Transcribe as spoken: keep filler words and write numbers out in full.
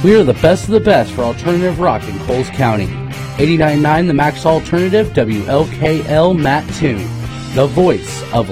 We are the best of the best for alternative rock in Coles County. eighty-nine point nine The Max Alternative, W L K L Mattoon, the voice of